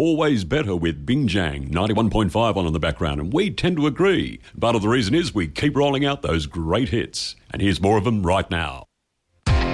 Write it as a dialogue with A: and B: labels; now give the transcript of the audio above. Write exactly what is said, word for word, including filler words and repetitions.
A: always better with Bingjang ninety-one point five on in the background, and we tend to agree. Part of the reason is we keep rolling out those great hits. And here's more of them right now.